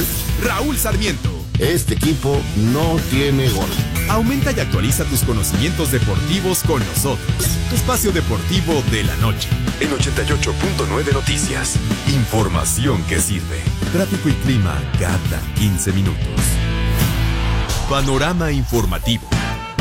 gol, Raúl Sarmiento. Este equipo no tiene gol. Aumenta y actualiza tus conocimientos deportivos con nosotros. Tu espacio deportivo de la noche. En 88.9 Noticias. Información que sirve. Tráfico y clima cada 15 minutos. Panorama informativo.